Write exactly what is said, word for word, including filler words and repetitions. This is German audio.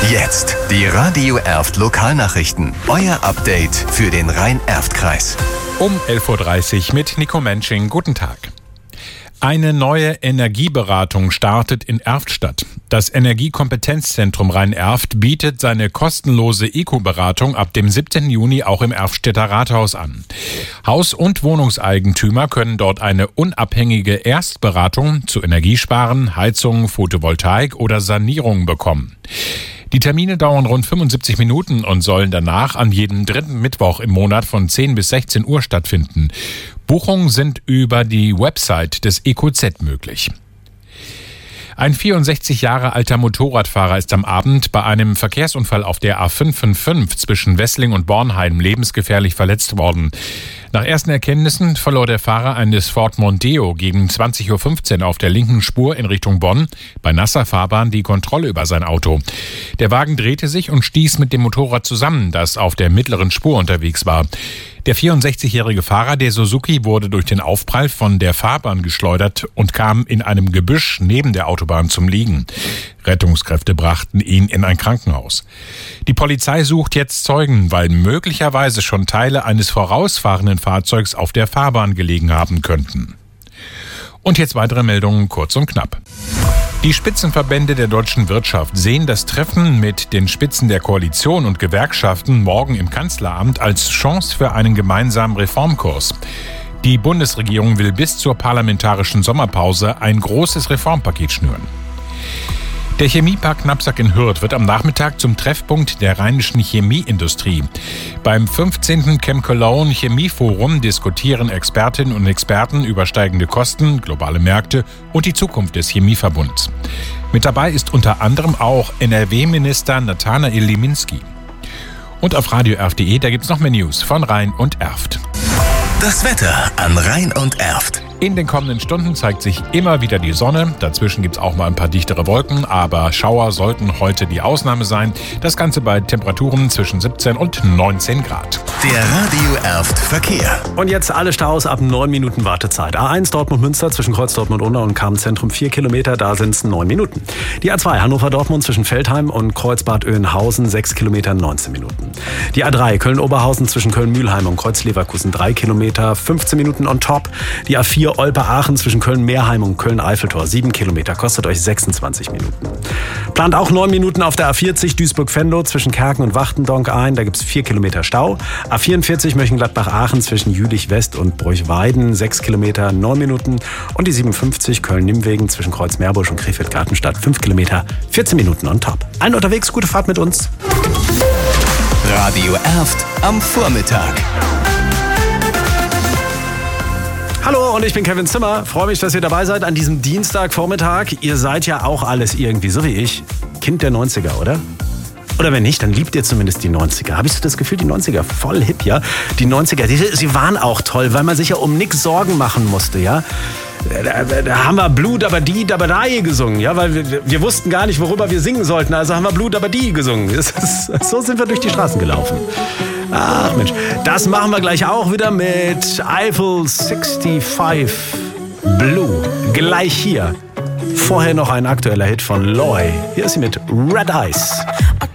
Jetzt die Radio Erft Lokalnachrichten. Euer Update für den Rhein-Erft-Kreis. Um elf Uhr dreißig mit Nico Mensching. Guten Tag. Eine neue Energieberatung startet in Erftstadt. Das Energiekompetenzzentrum Rhein-Erft bietet seine kostenlose E K O-Beratung ab dem siebten Juni auch im Erftstädter Rathaus an. Haus- und Wohnungseigentümer können dort eine unabhängige Erstberatung zu Energiesparen, Heizung, Photovoltaik oder Sanierung bekommen. Die Termine dauern rund fünfundsiebzig Minuten und sollen danach an jedem dritten Mittwoch im Monat von zehn bis sechzehn Uhr stattfinden. Buchungen sind über die Website des E Q Z möglich. Ein vierundsechzig Jahre alter Motorradfahrer ist am Abend bei einem Verkehrsunfall auf der A fünf fünf fünf zwischen Wessling und Bornheim lebensgefährlich verletzt worden. Nach ersten Erkenntnissen verlor der Fahrer eines Ford Mondeo gegen zwanzig Uhr fünfzehn auf der linken Spur in Richtung Bonn bei nasser Fahrbahn die Kontrolle über sein Auto. Der Wagen drehte sich und stieß mit dem Motorrad zusammen, das auf der mittleren Spur unterwegs war. Der vierundsechzigjährige Fahrer der Suzuki wurde durch den Aufprall von der Fahrbahn geschleudert und kam in einem Gebüsch neben der Autobahn zum Liegen. Rettungskräfte brachten ihn in ein Krankenhaus. Die Polizei sucht jetzt Zeugen, weil möglicherweise schon Teile eines vorausfahrenden Fahrzeugs auf der Fahrbahn gelegen haben könnten. Und jetzt weitere Meldungen kurz und knapp. Die Spitzenverbände der deutschen Wirtschaft sehen das Treffen mit den Spitzen der Koalition und Gewerkschaften morgen im Kanzleramt als Chance für einen gemeinsamen Reformkurs. Die Bundesregierung will bis zur parlamentarischen Sommerpause ein großes Reformpaket schnüren. Der Chemiepark Knapsack in Hürth wird am Nachmittag zum Treffpunkt der rheinischen Chemieindustrie. Beim fünfzehnten Chem Cologne Chemieforum diskutieren Expertinnen und Experten über steigende Kosten, globale Märkte und die Zukunft des Chemieverbunds. Mit dabei ist unter anderem auch N R W-Minister Nathanael Liminski. Und auf radio erft punkt de, da gibt's noch mehr News von Rhein und Erft. Das Wetter an Rhein und Erft. In den kommenden Stunden zeigt sich immer wieder die Sonne. Dazwischen gibt es auch mal ein paar dichtere Wolken, aber Schauer sollten heute die Ausnahme sein. Das Ganze bei Temperaturen zwischen siebzehn und neunzehn Grad. Der Radio Erft Verkehr. Und jetzt alle Staus ab neun Minuten Wartezeit. A eins Dortmund-Münster zwischen Kreuz Dortmund-Unna und Kamen-Zentrum vier Kilometer, da sind es neun Minuten. Die A zwei Hannover-Dortmund zwischen Feldheim und Kreuzbad Oeynhausen sechs Kilometer, neunzehn Minuten. Die A drei Köln-Oberhausen zwischen Köln-Mühlheim und Kreuz-Leverkusen drei Kilometer, fünfzehn Minuten on top. Die A vier Olpe-Aachen zwischen Köln-Meerheim und Köln-Eiffeltor sieben Kilometer, kostet euch sechsundzwanzig Minuten. Plant auch neun Minuten auf der A vierzig Duisburg-Venlo zwischen Kerken und Wachtendonk ein, da gibt es vier Kilometer Stau. A vierundvierzig Mönchengladbach-Aachen zwischen Jülich-West und Bruchweiden sechs Kilometer, neun Minuten. Und die siebenundfünfzig Köln-Nimmwegen zwischen Kreuz-Meerbusch und Krefeld-Gartenstadt fünf Kilometer, vierzehn Minuten on top. Allen unterwegs, gute Fahrt mit uns. Radio Erft am Vormittag. Hallo, und ich bin Kevin Zimmer. Freue mich, dass ihr dabei seid an diesem Dienstagvormittag. Ihr seid ja auch alles irgendwie, so wie ich, Kind der neunziger, oder? Oder wenn nicht, dann liebt ihr zumindest die neunziger. Habe ich so das Gefühl, die neunziger, voll hip, ja? Die neunziger, die, sie waren auch toll, weil man sich ja um nichts Sorgen machen musste, ja? Da, da haben wir Blue Dabadi Dabadai gesungen, ja, weil wir, wir wussten gar nicht, worüber wir singen sollten, also haben wir Blue Dabadi gesungen. Das ist, so sind wir durch die Straßen gelaufen. Ach Mensch, das machen wir gleich auch wieder mit Eiffel fünfundsechzig Blue. Gleich hier. Vorher noch ein aktueller Hit von Loy. Hier ist sie mit Red Eyes.